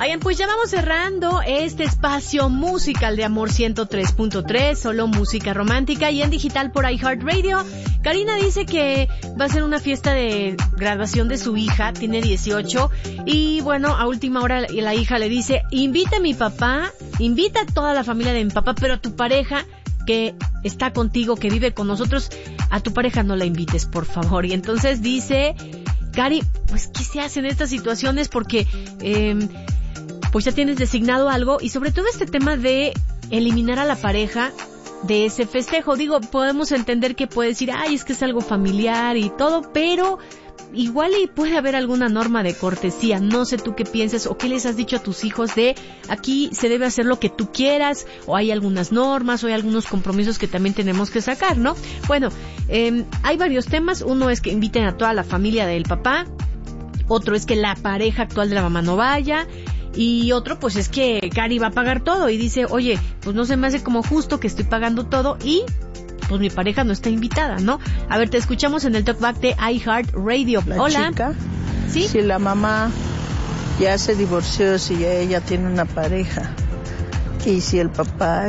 Oigan, pues ya vamos cerrando este espacio musical de Amor 103.3, solo música romántica y en digital por iHeartRadio. Karina dice que va a ser una fiesta de graduación de su hija, tiene 18, y bueno, a última hora la hija le dice, invita a mi papá, invita a toda la familia de mi papá, pero a tu pareja que está contigo, que vive con nosotros, a tu pareja no la invites, por favor. Y entonces dice, Cari, pues ¿qué se hace en estas situaciones? Porque pues ya tienes designado algo, y sobre todo este tema de eliminar a la pareja de ese festejo. Digo, podemos entender que puede decir, ay, es que es algo familiar y todo, pero igual y puede haber alguna norma de cortesía. No sé tú qué piensas o qué les has dicho a tus hijos de aquí se debe hacer lo que tú quieras, o hay algunas normas o hay algunos compromisos que también tenemos que sacar, ¿no? Bueno, hay varios temas. Uno es que inviten a toda la familia del papá, otro es que la pareja actual de la mamá no vaya, y otro pues es que Cari va a pagar todo y dice, oye, pues no se me hace como justo que estoy pagando todo y pues mi pareja no está invitada, ¿no? A ver, te escuchamos en el Talkback de iHeartRadio. Hola. Chica, ¿sí? Si la mamá ya se divorció, si ya ella tiene una pareja, y si el papá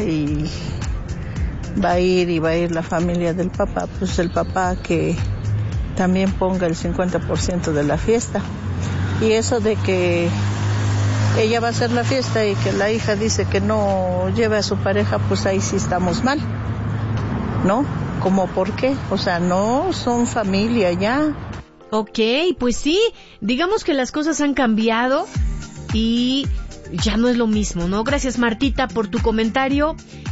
va a ir la familia del papá, pues el papá que también ponga el 50% de la fiesta. Y eso de que ella va a hacer la fiesta y que la hija dice que no lleve a su pareja, pues ahí sí estamos mal, ¿no? ¿Cómo por qué? O sea, no son familia ya. Ok, pues sí, digamos que las cosas han cambiado y ya no es lo mismo, ¿no? Gracias, Martita, por tu comentario.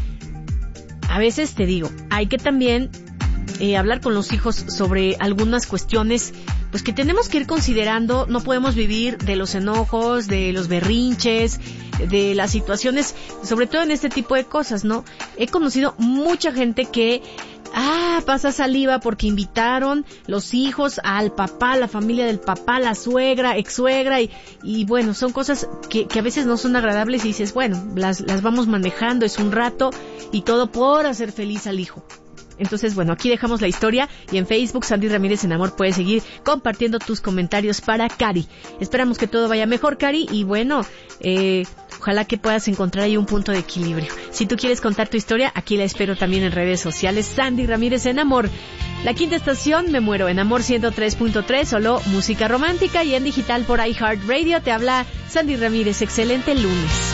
A veces te digo, hay que también hablar con los hijos sobre algunas cuestiones pues que tenemos que ir considerando. No podemos vivir de los enojos, de los berrinches, de las situaciones, sobre todo en este tipo de cosas, ¿no? He conocido mucha gente que pasa saliva porque invitaron los hijos al papá, la familia del papá, la suegra, ex-suegra, y bueno, son cosas que a veces no son agradables y dices, bueno, las vamos manejando, es un rato y todo por hacer feliz al hijo. Entonces, bueno, aquí dejamos la historia y en Facebook, Sandy Ramírez en Amor, puedes seguir compartiendo tus comentarios para Cari. Esperamos que todo vaya mejor, Cari, y bueno, ojalá que puedas encontrar ahí un punto de equilibrio. Si tú quieres contar tu historia, aquí la espero también en redes sociales. Sandy Ramírez en Amor. La quinta estación, me muero en Amor 103.3, solo música romántica y en digital por iHeartRadio. Te habla Sandy Ramírez. Excelente lunes.